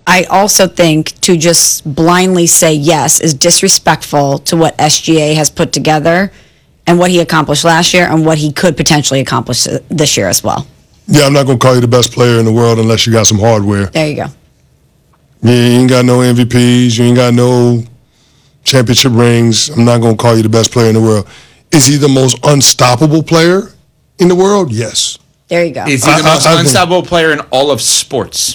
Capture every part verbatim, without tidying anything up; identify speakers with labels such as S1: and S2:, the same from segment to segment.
S1: I also think to just blindly say yes is disrespectful to what S G A has put together and what he accomplished last year and what he could potentially accomplish this year as well.
S2: Yeah, I'm not going to call you the best player in the world unless you got some hardware.
S1: There you go.
S2: You ain't got no M V Ps. You ain't got no championship rings. I'm not going to call you the best player in the world. Is he the most unstoppable player in the world? Yes.
S1: There you go.
S3: Is he the
S2: I,
S3: most
S2: I, I
S3: unstoppable
S2: think,
S3: player in all of sports?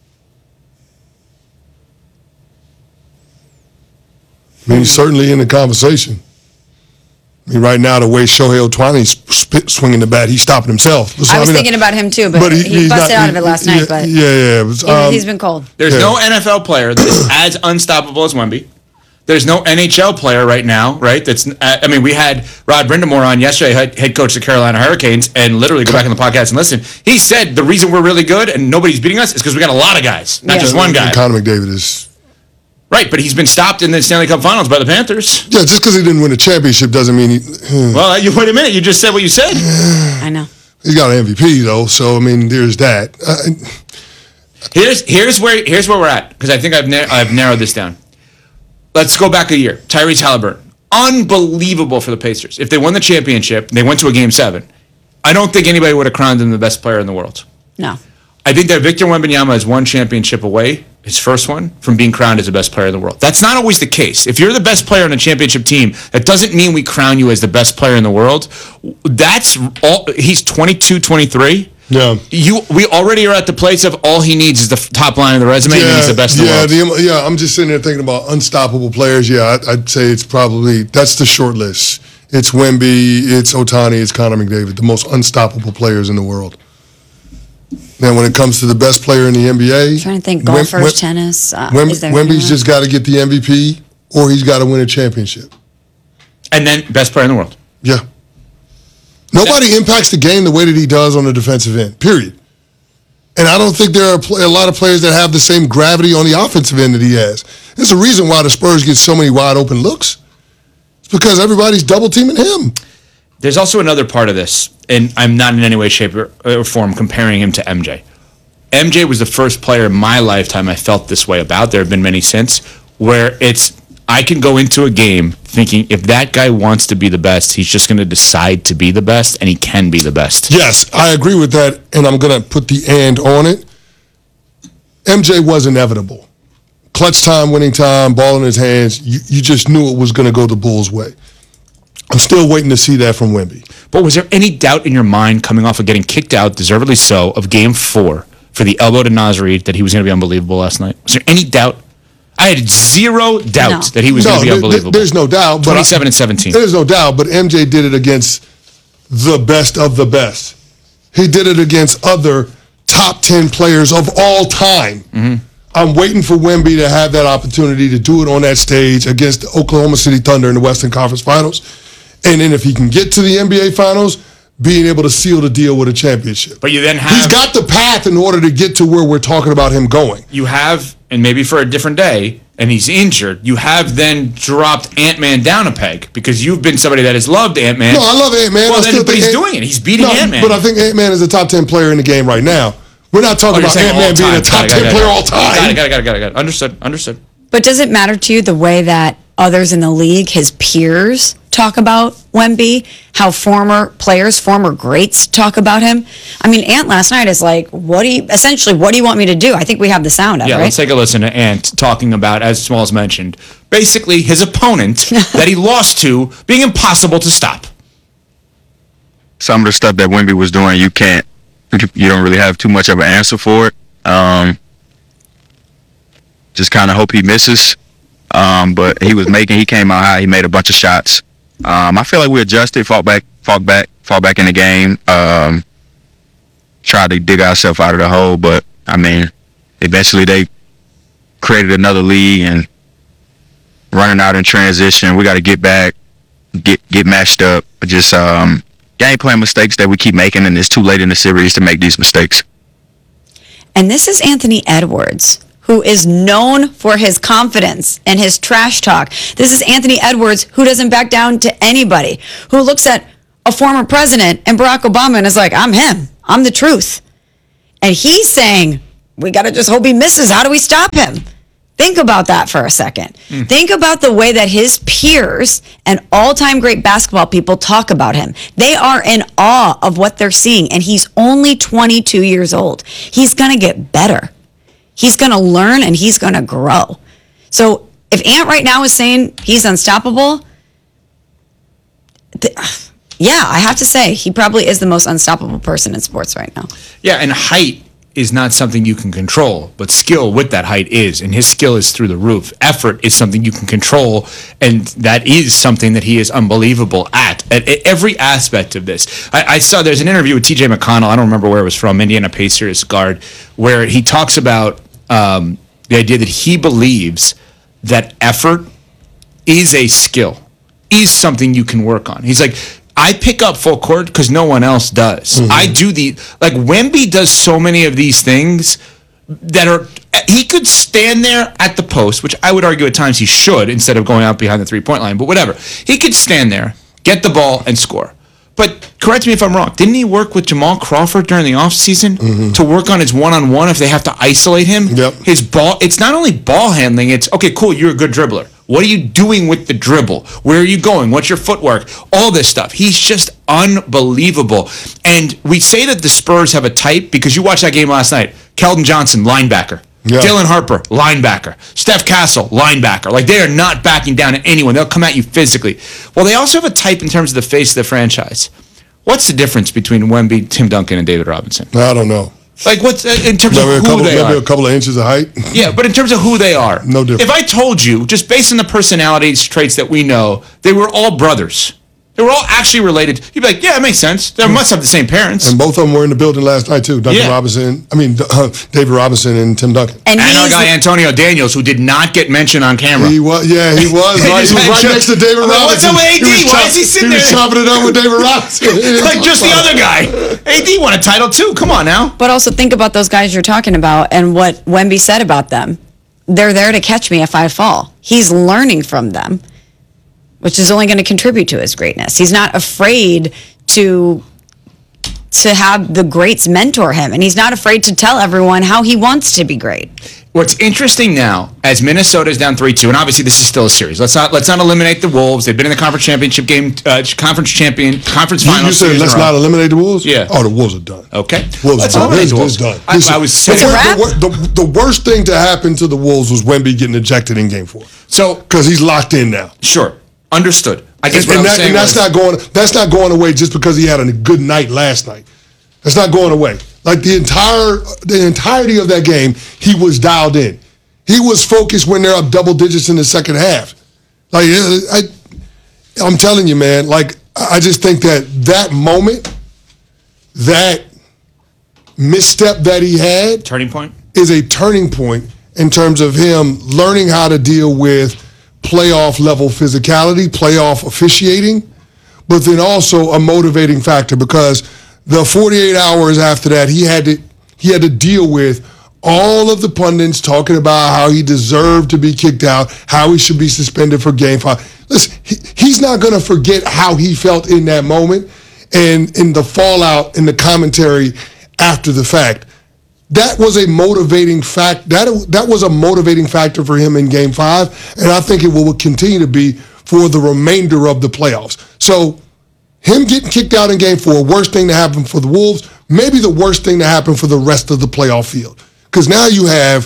S2: I mean, he's certainly in the conversation. I mean, right now, the way Shohei Ohtani's sp- swinging the bat, he's stopping himself. So,
S1: I was
S2: I mean,
S1: thinking about him too, but,
S2: but
S1: he,
S2: he,
S1: he busted
S2: not,
S1: out of it last
S2: yeah,
S1: night. But
S2: yeah, yeah, it was, um,
S1: he, he's been cold.
S3: There's
S2: yeah.
S3: no N F L player that is as unstoppable as Wemby. There's no N H L player right now, right? That's uh, I mean, we had Rod Brindamore on yesterday, head, head coach of the Carolina Hurricanes, and literally go back in the podcast and listen. He said the reason we're really good and nobody's beating us is because we got a lot of guys, not
S1: Yeah.
S3: just one guy.
S2: Connor McDavid is...
S3: Right, but he's been stopped in the Stanley Cup Finals by the Panthers.
S2: Yeah, just because he didn't win a championship doesn't mean he... Hmm.
S3: Well, you wait a minute. You just said what you said.
S1: I know.
S2: He's got an M V P, though, so, I mean, there's that. Uh,
S3: Here's here's where here's where we're at, because I think I've na- I've narrowed this down. Let's go back a year. Tyrese Halliburton, unbelievable for the Pacers. If they won the championship, they went to a game seven. I don't think anybody would have crowned him the best player in the world.
S1: No.
S3: I think that Victor Wembanyama is one championship away, his first one, from being crowned as the best player in the world. That's not always the case. If you're the best player on a championship team, that doesn't mean we crown you as the best player in the world. That's all. He's twenty-two, twenty-three.
S2: yeah.
S3: You, we already are at the place of all he needs is the f- top line of the resume, and he's the best in the
S2: yeah,
S3: world.
S2: the, yeah, I'm just sitting there thinking about unstoppable players. Yeah, I'd, I'd say it's probably, that's the short list. It's Wemby, it's Ohtani, it's Connor McDavid, the most unstoppable players in the world. Now, when it comes to the best player in the N B A...
S1: I'm trying to think, golfers, Wem- tennis. Uh,
S2: Wem-
S1: is there
S2: Wemby's
S1: anyone?
S2: just got to get the M V P or he's got to win a championship.
S3: And then best player in the world.
S2: Yeah. Nobody impacts the game the way that he does on the defensive end, period. And I don't think there are pl- a lot of players that have the same gravity on the offensive end that he has. There's a reason why the Spurs get so many wide open looks. It's because everybody's double teaming him.
S3: There's also another part of this, and I'm not in any way, shape, or, or form comparing him to M J. M J was the first player in my lifetime I felt this way about. There have been many since, where it's, I can go into a game thinking if that guy wants to be the best, he's just going to decide to be the best, and he can be the best.
S2: Yes, I agree with that, and I'm going to put the and on it. M J was inevitable. Clutch time, winning time, ball in his hands. You, you just knew it was going to go the Bulls' way. I'm still waiting to see that from Wemby.
S3: But was there any doubt in your mind coming off of getting kicked out, deservedly so, of game four for the elbow to Naz Reid that he was going to be unbelievable last night? Was there any doubt? I had zero doubt
S1: No.
S3: that he was
S2: No,
S3: going to be
S2: there-
S3: unbelievable.
S2: there's no doubt. But
S3: twenty-seven
S2: I-
S3: and seventeen.
S2: There's no doubt, but M J did it against the best of the best. He did it against other top ten players of all time.
S3: Mm-hmm.
S2: I'm waiting for Wemby to have that opportunity to do it on that stage against the Oklahoma City Thunder in the Western Conference Finals. And then if he can get to the N B A Finals, being able to seal the deal with a championship.
S3: But you then have...
S2: He's got the path in order to get to where we're talking about him going.
S3: You have, and maybe for a different day, and he's injured, you have then dropped Ant-Man down a peg because you've been somebody that has loved Ant-Man.
S2: No, I love Ant-Man.
S3: Well,
S2: I
S3: then,
S2: still
S3: but
S2: think
S3: he's
S2: Ant-
S3: doing it. He's beating
S2: No,
S3: Ant-Man.
S2: But I think Ant-Man is a top ten player in the game right now. We're not talking
S3: Oh, you're
S2: about
S3: saying
S2: Ant-Man
S3: all
S2: being
S3: time.
S2: a top
S3: Got it, got
S2: ten
S3: it,
S2: player
S3: got it.
S2: all time.
S3: Got it, got it, got it, got it, got it. Understood, understood.
S1: But does it matter to you the way that others in the league, his peers, talk about Wemby? How former players, former greats talk about him? I mean, Ant last night is like, what do you, essentially, what do you want me to do? I think we have the sound of
S3: Yeah,
S1: it, right?
S3: let's take a listen to Ant talking about, as Smalls mentioned, basically his opponent that he lost to being impossible to stop.
S4: Some of the stuff that Wemby was doing, you can't, you don't really have too much of an answer for it. Um, just kind of hope he misses. Um, but he was making, he came out high, he made a bunch of shots. Um, I feel like we adjusted, fought back, fought back, fought back in the game. Um, tried to dig ourselves out of the hole, but I mean, eventually they created another league and running out in transition. We got to get back, get get matched up. Just um, game plan mistakes that we keep making, and it's too late in the series to make these mistakes.
S1: And this is Anthony Edwards, who is known for his confidence and his trash talk. This is Anthony Edwards, who doesn't back down to anybody, who looks at a former president and Barack Obama and is like, I'm him. I'm the truth. And he's saying we got to just hope he misses. How do we stop him? Think about that for a second. Mm. Think about the way that his peers and all-time great basketball people talk about him. They are in awe of what they're seeing, and he's only twenty-two years old. He's going to get better. He's going to learn, and he's going to grow. So if Ant right now is saying he's unstoppable, th- yeah, I have to say, he probably is the most unstoppable person in sports right now.
S3: Yeah, and height is not something you can control, but skill with that height is, and his skill is through the roof. Effort is something you can control, and that is something that he is unbelievable at, at, at every aspect of this. I, I saw there's an interview with T J McConnell, I don't remember where it was from, Indiana Pacers guard, where he talks about um, the idea that he believes that effort is a skill, is something you can work on. He's like, I pick up full court because no one else does. Mm-hmm. I do the, like Wemby does so many of these things that are, he could stand there at the post, which I would argue at times he should instead of going out behind the three-point line, but whatever. He could stand there, get the ball, and score. But correct me if I'm wrong, didn't he work with Jamal Crawford during the offseason mm-hmm. to work on his one-on-one if they have to isolate him?
S2: Yep.
S3: His ball, it's not only ball handling, it's, okay, cool, you're a good dribbler. What are you doing with the dribble? Where are you going? What's your footwork? All this stuff. He's just unbelievable. And we say that the Spurs have a type because you watched that game last night. Keldon Johnson, linebacker. Yeah. Dylan Harper, linebacker. Steph Castle, linebacker. Like, they are not backing down at anyone. They'll come at you physically. Well, they also have a type in terms of the face of the franchise. What's the difference between Wemby, Tim Duncan, and David Robinson?
S2: I don't know.
S3: Like, what's in terms
S2: maybe
S3: of who
S2: couple,
S3: they
S2: maybe
S3: are?
S2: a couple of inches of height.
S3: Yeah, but in terms of who they are.
S2: No difference.
S3: If I told you, just based on the personalities, traits that we know, they were all brothers. They were all actually related. You'd be like, yeah, it makes sense. They must have the same parents.
S2: And both of them were in the building last night, too. Duncan
S3: Yeah.
S2: Robinson, I mean, uh, David Robinson and Tim Duncan.
S1: And,
S3: And our
S1: he's-
S3: guy Antonio Daniels, who did not get mentioned on camera.
S2: He was, yeah, he was.
S3: They
S2: right,
S3: just
S2: he was right
S3: mentioned-
S2: next to David
S3: I'm like,
S2: Robinson.
S3: what's up with A D?
S2: was
S3: Why
S2: chop-
S3: is he sitting
S2: He was
S3: there?
S2: chopping it up with David Robinson.
S3: Like, just the other guy. A D won a title, too. Come on now.
S1: But also think about those guys you're talking about and what Wemby said about them. They're there to catch me if I fall. He's learning from them, which is only going to contribute to his greatness. He's not afraid to to have the greats mentor him, and he's not afraid to tell everyone how he wants to be great.
S3: What's interesting now, as Minnesota's down three two, and obviously this is still a series. Let's not let's not eliminate the Wolves. They've been in the conference championship game, uh, conference champion, conference
S2: You,
S3: final.
S2: you said
S3: series in
S2: let's
S3: a row.
S2: not eliminate the Wolves?
S3: Yeah.
S2: Oh, the Wolves are done.
S3: Okay.
S2: Wolves
S3: Let's
S2: are done.
S3: eliminate
S2: It's,
S3: the
S2: it's
S3: Wolves.
S2: done.
S3: I,
S2: Listen,
S3: I was
S2: the,
S3: saying,
S1: It's a wrap?
S2: the, the, the worst thing to happen to the Wolves was Wemby getting ejected in game four.
S3: so
S2: Because he's locked in now.
S3: sure, understood. I guess
S2: And,
S3: what
S2: and,
S3: I was
S2: that,
S3: saying
S2: and that's
S3: was,
S2: not going that's not going away just because he had a good night last night. That's not going away. Like the entire the entirety of that game, he was dialed in. He was focused when they're up double digits in the second half. Like I, I'm telling you, man. Like I just think that that moment, that misstep that he had,
S3: turning point.
S2: is a turning point in terms of him learning how to deal with playoff level physicality, playoff officiating, but then also a motivating factor because the forty-eight hours after that, he had to he had to deal with all of the pundits talking about how he deserved to be kicked out, how he should be suspended for game five. Listen, he, he's not going to forget how he felt in that moment and in the fallout in the commentary after the fact. That was a motivating fact. That that was a motivating factor for him in Game Five, and I think it will continue to be for the remainder of the playoffs. So, him getting kicked out in Game Four, worst thing to happen for the Wolves. Maybe the worst thing to happen for the rest of the playoff field, because now you have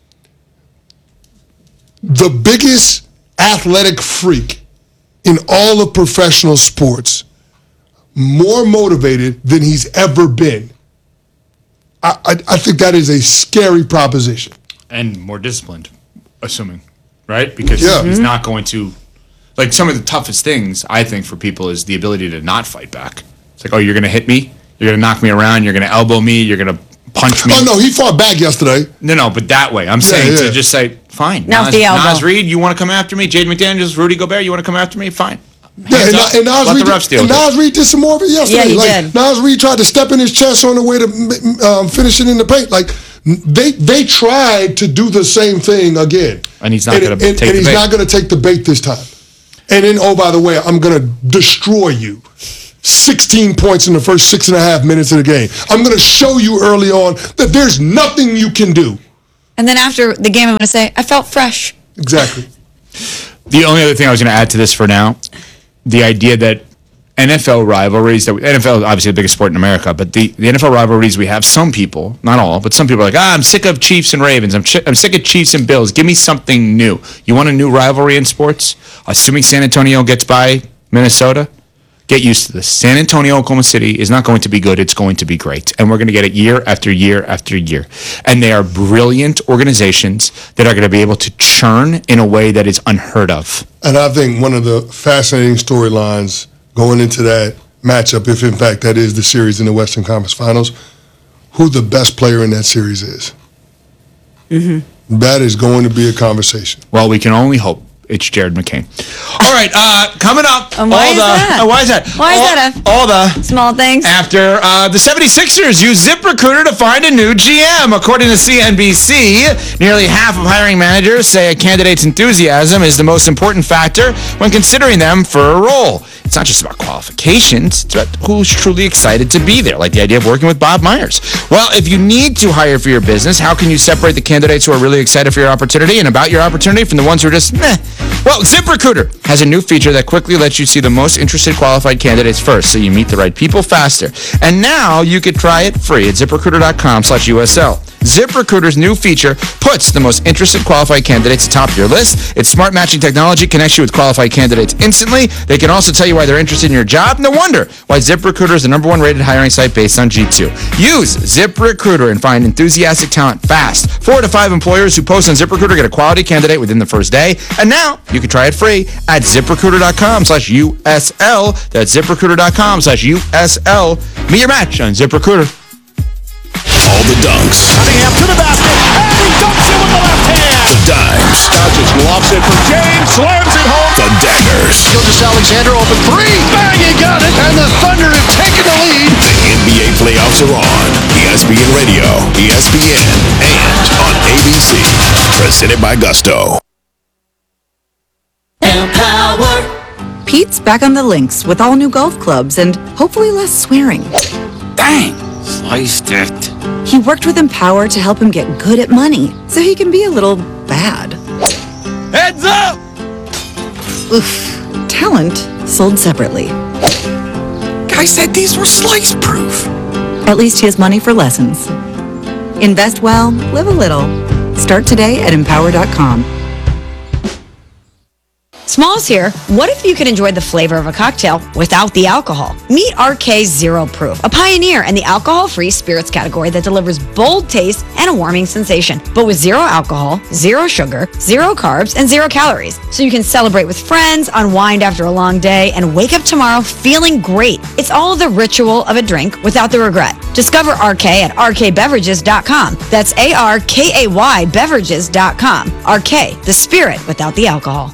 S2: the biggest athletic freak in all of professional sports, more motivated than he's ever been. I, I, I think that is a scary proposition.
S3: And more disciplined, assuming, right? Because
S2: Yeah.
S3: he's not going to, like, some of the toughest things, I think, for people is the ability to not fight back. It's like, oh, you're going to hit me? You're going to knock me around? You're going to elbow me? You're going to punch me?
S2: Oh, no, he fought back yesterday.
S3: No, no, but that way. I'm saying
S2: yeah.
S3: to just say, fine.
S1: Now
S3: Nas,
S1: with the elbow.
S3: Nas Reed, you want to come after me? Jaden McDaniels, Rudy Gobert, you want to come after me? Fine.
S2: Yeah,
S3: Hands
S2: and,
S3: up.
S2: and Nas
S3: Let
S2: Reed,
S3: the refs deal
S2: and
S3: with it.
S2: Nas Reed did some more of it yesterday.
S1: Yeah, he
S2: like,
S1: did.
S2: Nas Reed tried to step in his chest on the way to um, finish it in the paint. Like they they tried to do the same thing again.
S3: And he's not
S2: And-
S3: gonna
S2: and-
S3: take
S2: And
S3: the
S2: he's
S3: bait.
S2: not going to take the bait this time. And then, oh, by the way, I'm going to destroy you. sixteen points in the first six and a half minutes of the game. I'm going to show you early on that there's nothing you can do.
S1: And then after the game, I'm going to say, I felt fresh.
S2: Exactly.
S3: The only other thing I was going to add to this for now, the idea that N F L rivalries, that N F L is obviously the biggest sport in America, but the, the N F L rivalries we have, some people, not all, but some people are like, ah, I'm sick of Chiefs and Ravens. I'm, ch- I'm sick of Chiefs and Bills. Give me something new. You want a new rivalry in sports? Assuming San Antonio gets by Minnesota, get used to this. San Antonio, Oklahoma City is not going to be good. It's going to be great. And we're going to get it year after year after year. And they are brilliant organizations that are going to be able to churn in a way that is unheard of.
S2: And I think one of the fascinating storylines going into that matchup, if in fact that is the series in the Western Conference Finals, who the best player in that series is. Mm-hmm. That is going to be a conversation.
S3: Well, we can only hope it's Jared McCain. All right, uh, coming up.
S1: And why
S3: all
S1: is
S3: the,
S1: that?
S3: Uh, why is that?
S1: Why is
S3: all,
S1: that a-
S3: all the
S1: Small things.
S3: After uh, the seventy-sixers use ZipRecruiter to find a new G M. According to C N B C, nearly half of hiring managers say a candidate's enthusiasm is the most important factor when considering them for a role. It's not just about qualifications, it's about who's truly excited to be there, like the idea of working with Bob Myers. Well, if you need to hire for your business, how can you separate the candidates who are really excited for your opportunity and about your opportunity from the ones who are just meh? Well, ZipRecruiter has a new feature that quickly lets you see the most interested qualified candidates first, so you meet the right people faster. And now you could try it free at ZipRecruiter.com slash USL. ZipRecruiter's new feature puts the most interested qualified candidates atop your list. Its smart matching technology connects you with qualified candidates instantly. They can also tell you why they're interested in your job. No wonder why ZipRecruiter is the number one rated hiring site based on G two. Use ZipRecruiter and find enthusiastic talent fast. Four to five employers who post on ZipRecruiter get a quality candidate within the first day. And now you can try it free at ZipRecruiter.com slash USL. That's ZipRecruiter.com slash USL. Meet your match on ZipRecruiter.
S5: All the dunks.
S6: Cunningham to the basket, and he dunks it with the left hand.
S5: The dimes.
S6: Doncic lobs it for James, slams it home.
S5: The daggers.
S6: Gilgeous Alexander open three, bang, he got it, and the Thunder have taken the lead.
S5: The N B A playoffs are on. E S P N Radio, E S P N, and on A B C. Presented by Gusto.
S7: Empower.
S8: Pete's back on the links with all new golf clubs and hopefully less swearing.
S9: Dang, sliced it.
S8: He worked with Empower to help him get good at money, so he can be a little bad.
S9: Heads up!
S8: Oof. Talent sold separately.
S9: Guy said these were slice proof.
S8: At least he has money for lessons. Invest well, live a little. Start today at empower dot com.
S1: Smalls here. What if you could enjoy the flavor of a cocktail without the alcohol? Meet R K Zero Proof, a pioneer in the alcohol-free spirits category that delivers bold taste and a warming sensation, but with zero alcohol, zero sugar, zero carbs, and zero calories. So you can celebrate with friends, unwind after a long day, and wake up tomorrow feeling great. It's all the ritual of a drink without the regret. Discover R K at R K beverages dot com. That's A R K A Y beverages dot com. R K, the spirit without the alcohol.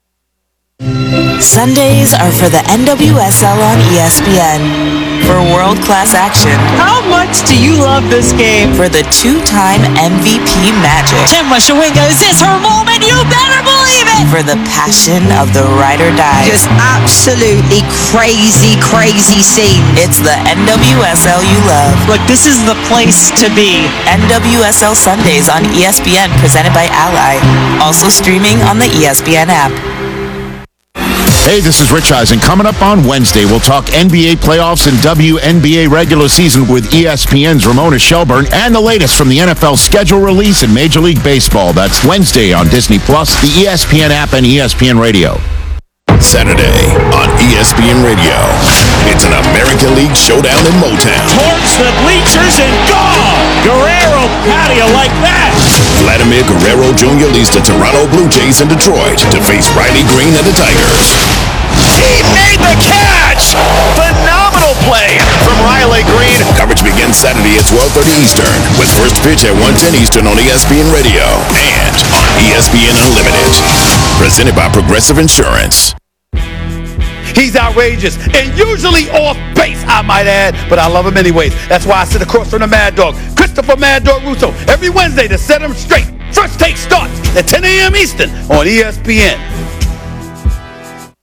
S10: Sundays are for the N W S L on E S P N. For world-class action.
S11: How much do you love this game?
S10: For the two-time M V P Magic.
S11: Tim Washawinga, is this her moment? You better believe it!
S10: For the passion of the ride or die.
S11: Just absolutely crazy, crazy scene.
S10: It's the N W S L you love.
S11: Look, this is the place to be.
S10: N W S L Sundays on E S P N, presented by Ally. Also streaming on the E S P N app.
S12: Hey, this is Rich Eisen. Coming up on Wednesday, we'll talk N B A playoffs and W N B A regular season with E S P N's Ramona Shelburne and the latest from the N F L schedule release and Major League Baseball. That's Wednesday on Disney Plus, the E S P N app, and E S P N Radio.
S5: Saturday on E S P N Radio. It's an American League showdown in Motown.
S6: Towards the bleachers and gone. Guerrero patio like that.
S5: Vladimir Guerrero Junior leads the Toronto Blue Jays in Detroit to face Riley Green and the Tigers.
S6: He made the catch. Phenomenal play from Riley Green.
S5: Coverage begins Saturday at twelve thirty Eastern with first pitch at one ten Eastern on E S P N Radio and on E S P N Unlimited. Presented by Progressive Insurance.
S6: He's outrageous and usually off base, I might add, but I love him anyways. That's why I sit across from the Mad Dog, Christopher Mad Dog Russo, every Wednesday to set him straight. First Take starts at ten a.m. Eastern on E S P N.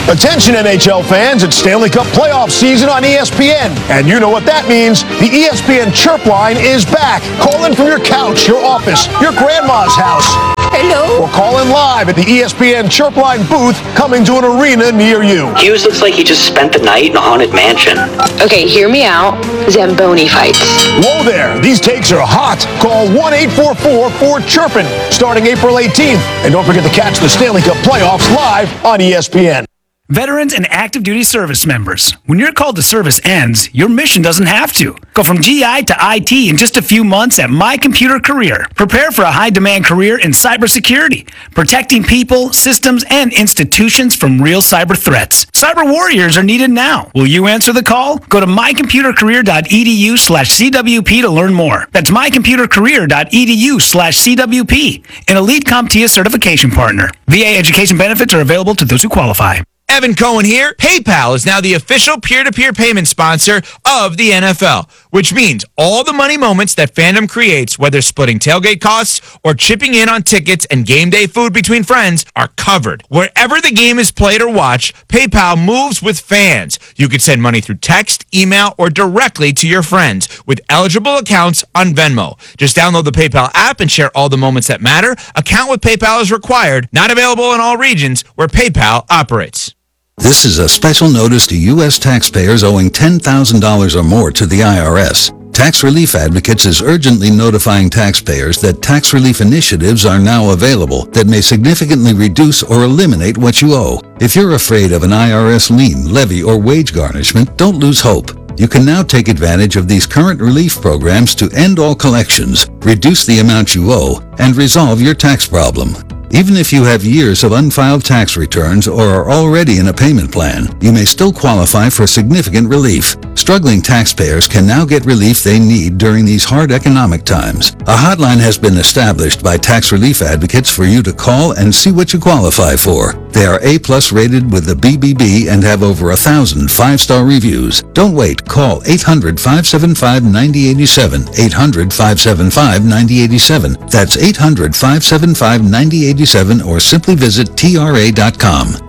S7: Attention N H L fans, it's Stanley Cup playoff season on E S P N. And you know what that means. The E S P N Chirp line is back. Call in from your couch, your office, your grandma's house. Hello. Or call in live at the E S P N Chirp line booth coming to an arena near you.
S13: Hughes looks like he just spent the night in a haunted mansion. Okay, hear me out. Zamboni fights.
S7: Whoa there. These takes are hot. Call one eight four four four chirpin starting April eighteenth. And don't forget to catch the Stanley Cup playoffs live on E S P N.
S14: Veterans and active duty service members, when your call to service ends, your mission doesn't have to. Go from G I to I T in just a few months at My Computer Career. Prepare for a high-demand career in cybersecurity, protecting people, systems, and institutions from real cyber threats. Cyber warriors are needed now. Will you answer the call? Go to mycomputercareer.edu slash CWP to learn more. That's mycomputercareer.edu slash CWP, an elite CompTIA certification partner. V A education benefits are available to those who qualify.
S15: Evan Cohen here. PayPal is now the official peer-to-peer payment sponsor of the N F L, which means all the money moments that fandom creates, whether splitting tailgate costs or chipping in on tickets and game day food between friends, are covered. Wherever the game is played or watched, PayPal moves with fans. You can send money through text, email, or directly to your friends with eligible accounts on Venmo. Just download the PayPal app and share all the moments that matter. Account with PayPal is required. Not available in all regions where PayPal operates.
S16: This is a special notice to U S taxpayers owing ten thousand dollars or more to the I R S. Tax Relief Advocates is urgently notifying taxpayers that tax relief initiatives are now available that may significantly reduce or eliminate what you owe. If you're afraid of an I R S lien, levy, or wage garnishment, don't lose hope. You can now take advantage of these current relief programs to end all collections, reduce the amount you owe, and resolve your tax problem. Even if you have years of unfiled tax returns or are already in a payment plan, you may still qualify for significant relief. Struggling taxpayers can now get relief they need during these hard economic times. A hotline has been established by Tax Relief Advocates for you to call and see what you qualify for. They are A-plus rated with the B B B and have over a thousand five-star reviews. Don't wait. Call eight hundred, five seven five, nine zero eight seven, eight hundred, five seven five, nine zero eight seven. That's eight hundred, five seven five, nine zero eight seven or simply visit T R A dot com.